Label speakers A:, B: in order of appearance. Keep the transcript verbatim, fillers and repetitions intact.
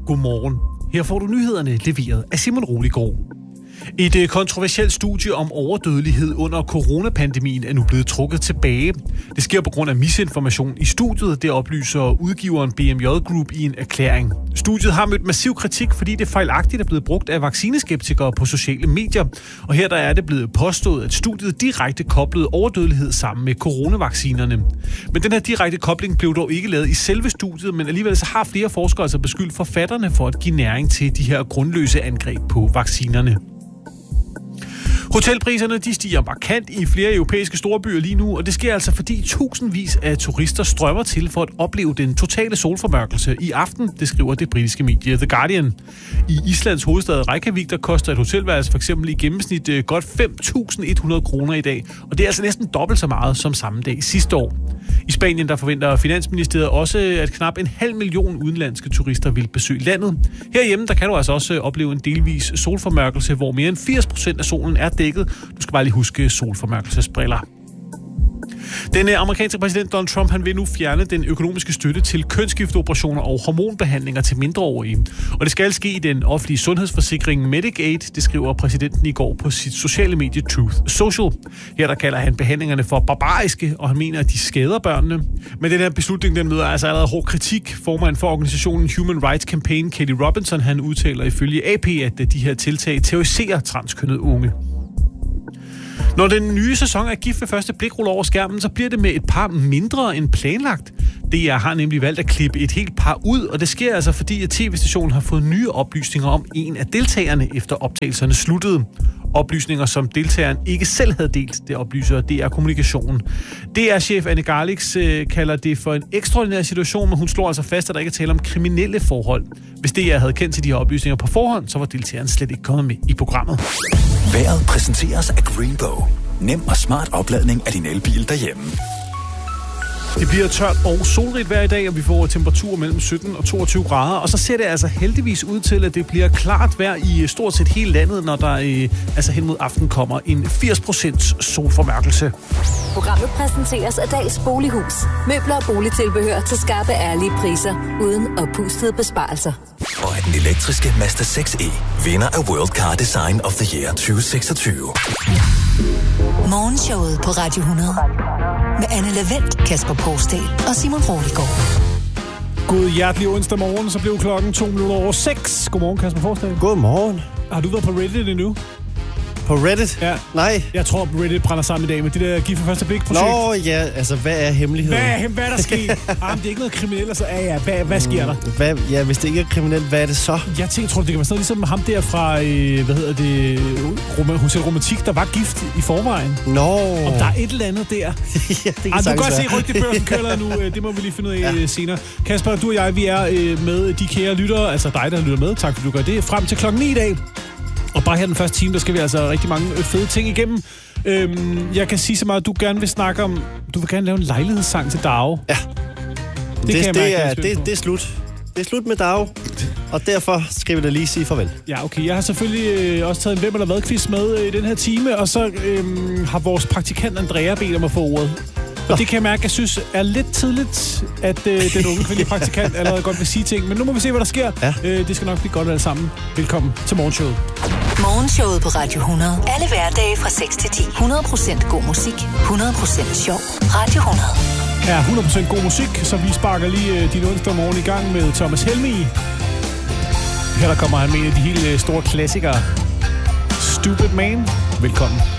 A: Godmorgen. Her får du nyhederne leveret af Simon Roliggaard. Et kontroversielt studie om overdødelighed under coronapandemien er nu blevet trukket tilbage. Det sker på grund af misinformation i studiet, det oplyser udgiveren B M J Group i en erklæring. Studiet har mødt massiv kritik, fordi det fejlagtigt er blevet brugt af vaccineskeptikere på sociale medier. Og her der er det blevet påstået, at studiet direkte koblede overdødelighed sammen med coronavaccinerne. Men den her direkte kobling blev dog ikke lavet i selve studiet, men alligevel så har flere forskere altså beskyldt forfatterne for at give næring til de her grundløse angreb på vaccinerne. Hotelpriserne de stiger markant i flere europæiske storbyer lige nu, og det sker altså fordi tusindvis af turister strømmer til for at opleve den totale solformørkelse i aften, det skriver det britiske medie The Guardian. I Islands hovedstad Reykjavik, der koster et hotelværelse for eksempel i gennemsnit godt fem tusind et hundrede kroner i dag, og det er altså næsten dobbelt så meget som samme dag sidste år. I Spanien der forventer Finansministeriet også, at knap en halv million udenlandske turister vil besøge landet. Herhjemme der kan du altså også opleve en delvis solformørkelse, hvor mere end firs procent af solen er dækket. Du skal bare lige huske solformørkelsesbriller. Den amerikanske præsident Donald Trump han vil nu fjerne den økonomiske støtte til kønsskifteoperationer og hormonbehandlinger til mindreårige. Og det skal ske i den offentlige sundhedsforsikring Medicaid, det skriver præsidenten i går på sit sociale medie Truth Social. Her der kalder han behandlingerne for barbariske, og han mener, at de skader børnene. Men den her beslutning den møder altså allerede hård kritik. Formanden for organisationen Human Rights Campaign, Kelly Robinson, han udtaler ifølge A P, at de her tiltag terroriserer transkønnede unge. Når den nye sæson af Gift ved første blik ruller over skærmen, så bliver det med et par mindre end planlagt. D R har nemlig valgt at klippe et helt par ud, og det sker altså fordi, at tv-stationen har fået nye oplysninger om en af deltagerne, efter optagelserne sluttede. Oplysninger, som deltageren ikke selv havde delt, det oplyser D R-kommunikationen. D R-chef Anne Garlix øh, kalder det for en ekstraordinær situation, men hun slår altså fast, at der ikke er tale om kriminelle forhold. Hvis D R havde kendt til de her oplysninger på forhånd, så var deltageren slet ikke kommet med i programmet.
B: Vejret præsenteres af Greenbow. Nem og smart opladning af din elbil derhjemme.
A: Det bliver tørt og solrigt vejr i dag, og vi får temperaturer mellem sytten og toogtyve grader. Og så ser det altså heldigvis ud til, at det bliver klart vejr i stort set hele landet, når der øh, altså hen mod aften kommer en firs procent solformørkelse.
C: Programmet præsenteres af Dals Bolighus. Møbler og boligtilbehør til skarpe, ærlige priser, uden oppustede besparelser.
B: Og den elektriske Mazda seks E, vinder af World Car Design of the Year tyve seksogtyve.
D: Morgenshowet på Radio hundrede. Med Anne Lavendt, Kasper Poulsdal og Simon Roliggaard.
A: God hjertelig onsdag morgen, så blev klokken to minutter over seks. Godmorgen, Kasper Poulsdal.
E: Godmorgen.
A: Har du været på Reddit endnu?
E: På Reddit?
A: Ja.
E: Nej.
A: Jeg tror, Reddit brænder sammen i dag med det der Gift ved første blik-projekt.
E: Nå ja, altså hvad er hemmeligheden?
A: Hvad er, hvad er der sket? ah, det er ikke noget kriminelt, altså ja, ja, hvad, hvad sker der?
E: Hvad, ja, hvis det ikke er kriminelt, hvad er det så?
A: Jeg tænker, tror, det kan være sådan noget ligesom ham der fra, øh, hvad hedder det, Rom- Hotel Romantik, der var gift i forvejen.
E: Nå.
A: Om der er et eller andet der.
E: ja, det kan
A: ah, du kan godt
E: være.
A: se rygtebørsen kører nu, det må vi lige finde ud af ja. senere. Kasper, du og jeg, vi er øh, med de kære lyttere, altså dig, der lytter med, tak fordi du gør det, frem til klokken ni i dag. Og bare her den første time, der skal vi altså rigtig mange fede ting igennem. Øhm, jeg kan sige så meget, at du gerne vil snakke om... Du vil gerne lave en lejlighedssang til Dao.
E: Ja.
A: Det,
E: det,
A: kan jeg
E: det,
A: mærke,
E: er, det, det er slut. Det er slut med Dao. Og derfor skal vi da lige sige farvel.
A: Ja, okay. Jeg har selvfølgelig øh, også taget en hvem eller hvad quiz med øh, i den her time. Og så øh, har vores praktikant Andrea bedt om at få ordet. Og det kan jeg mærke, jeg synes er lidt tidligt, at øh, den unge kvindelige praktikant allerede godt vil sige ting. Men nu må vi se, hvad der sker. Ja. Øh, det skal nok blive godt alle sammen. Velkommen til Morgenshowet.
D: Morgenshowet på Radio hundrede. Alle hverdage fra seks til ti. hundrede procent god musik. hundrede procent sjov. Radio hundrede.
A: Ja, hundrede procent god musik, så vi sparker lige øh, din onsdag morgen i gang med Thomas Helmig. Her der kommer han med en af de helt øh, store klassikere. Stupid Man. Velkommen.